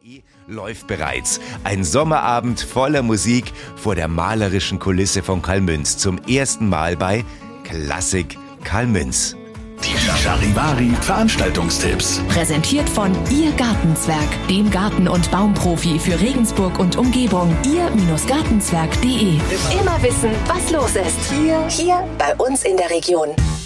läuft bereits. Ein Sommerabend voller Musik vor der malerischen Kulisse von Karlmünz. Zum ersten Mal bei Klassik Karlmünz. Die Charivari Veranstaltungstipps. Präsentiert von Ihr Gartenzwerg, dem Garten- und Baumprofi für Regensburg und Umgebung. Ihr-Gartenzwerg.de. Immer wissen, was los ist. Hier bei uns in der Region.